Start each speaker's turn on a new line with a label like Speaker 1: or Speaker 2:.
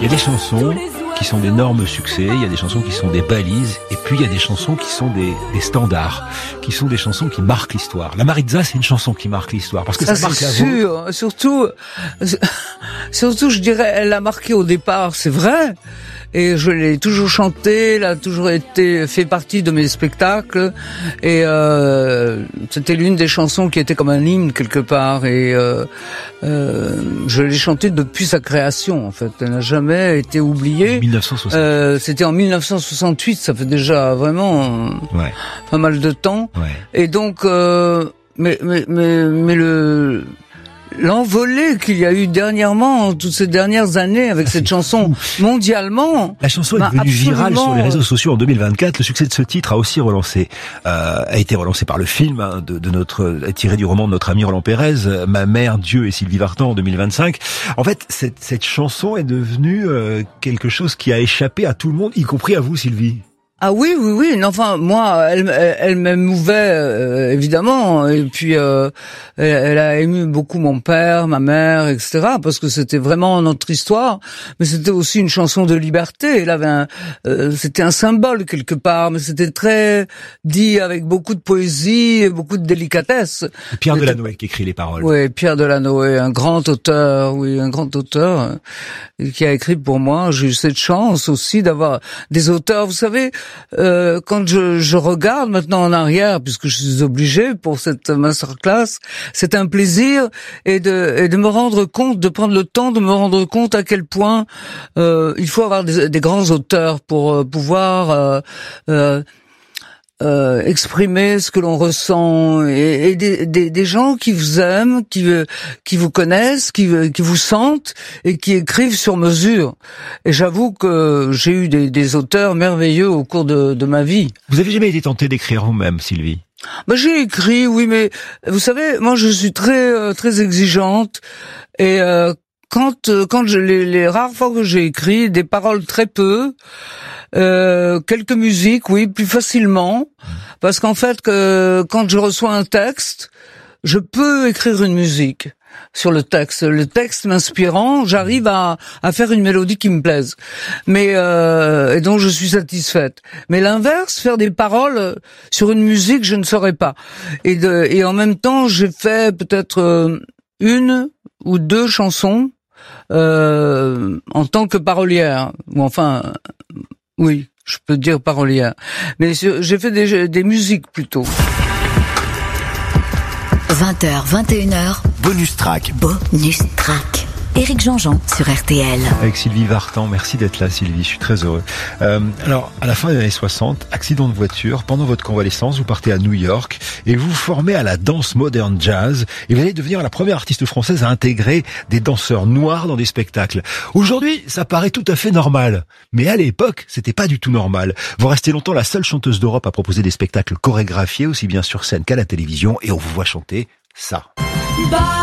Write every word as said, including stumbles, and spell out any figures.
Speaker 1: Il y a des chansons qui sont d'énormes succès, il y a des chansons qui sont des balises, et puis il y a des chansons qui sont des, des standards, qui sont des chansons qui marquent l'histoire. La Maritza, c'est une chanson qui marque l'histoire, parce que ça, ça marque la vôtre. C'est sûr,
Speaker 2: surtout, surtout, je dirais, elle l'a marqué au départ, c'est vrai. Et je l'ai toujours chanté, elle a toujours été fait partie de mes spectacles. Et euh, c'était l'une des chansons qui était comme un hymne quelque part. Et euh, euh, je l'ai chantée depuis sa création, en fait. Elle n'a jamais été oubliée.
Speaker 1: mille neuf cent soixante.
Speaker 2: Euh, c'était en mille neuf cent soixante-huit, ça fait déjà vraiment
Speaker 1: ouais.
Speaker 2: pas mal de temps.
Speaker 1: Ouais.
Speaker 2: Et donc, euh, mais, mais, mais, mais le... l'envolée qu'il y a eu dernièrement, toutes ces dernières années avec cette chanson mondialement.
Speaker 1: La chanson est devenue absolument virale sur les réseaux sociaux en deux mille vingt-quatre. Le succès de ce titre a aussi relancé, euh, a été relancé par le film hein, de, de notre tiré du roman de notre ami Roland Pérez, Ma mère, Dieu et Sylvie Vartan en deux mille vingt-cinq. En fait, cette, cette chanson est devenue euh, quelque chose qui a échappé à tout le monde, y compris à vous, Sylvie.
Speaker 2: Ah oui, oui, oui. Enfin, moi, elle, elle, elle m'émouvait euh, évidemment. Et puis, euh, elle, elle a ému beaucoup mon père, ma mère, et cetera. Parce que c'était vraiment notre histoire. Mais c'était aussi une chanson de liberté. Elle avait un, euh, c'était un symbole quelque part. Mais c'était très dit avec beaucoup de poésie et beaucoup de délicatesse.
Speaker 1: Et Pierre Delanoë qui écrit les paroles.
Speaker 2: Oui, Pierre Delanoë, un grand auteur. Oui, un grand auteur euh, qui a écrit pour moi. J'ai eu cette chance aussi d'avoir des auteurs. Vous savez. Euh, quand je, je regarde maintenant en arrière, puisque je suis obligée pour cette masterclass, c'est un plaisir et de, et de me rendre compte, de prendre le temps de me rendre compte à quel point euh, il faut avoir des, des grands auteurs pour euh, pouvoir euh, euh, Euh, exprimer ce que l'on ressent et, et des, des, des gens qui vous aiment, qui, qui vous connaissent, qui, qui vous sentent et qui écrivent sur mesure. Et j'avoue que j'ai eu des, des auteurs merveilleux au cours de, de ma vie.
Speaker 1: Vous avez jamais été tentée d'écrire vous-même, Sylvie?
Speaker 2: Ben, j'ai écrit, oui, mais vous savez, moi je suis très euh, très exigeante et euh, quand quand je les, les rares fois que j'ai écrit, des paroles très peu. Euh, quelques musiques, oui, plus facilement, parce qu'en fait, que quand je reçois un texte, je peux écrire une musique sur le texte. Le texte m'inspirant, j'arrive à, à faire une mélodie qui me plaise, mais euh, et dont je suis satisfaite. Mais l'inverse, faire des paroles sur une musique, je ne saurais pas. Et, de, et en même temps, j'ai fait peut-être une ou deux chansons euh, en tant que parolière, ou enfin. Oui, je peux dire parolière. Mais j'ai fait des, des musiques plutôt.
Speaker 3: vingt heures, vingt et une heures.
Speaker 4: Bonus track.
Speaker 3: Bonus track. Éric Jean-Jean sur R T L.
Speaker 1: Avec Sylvie Vartan, merci d'être là Sylvie, je suis très heureux. Euh, alors, à la fin des années soixante, accident de voiture, pendant votre convalescence, vous partez à New York et vous vous formez à la danse moderne jazz et vous allez devenir la première artiste française à intégrer des danseurs noirs dans des spectacles. Aujourd'hui, ça paraît tout à fait normal, mais à l'époque, c'était pas du tout normal. Vous restez longtemps la seule chanteuse d'Europe à proposer des spectacles chorégraphiés, aussi bien sur scène qu'à la télévision, et on vous voit chanter ça. Bye.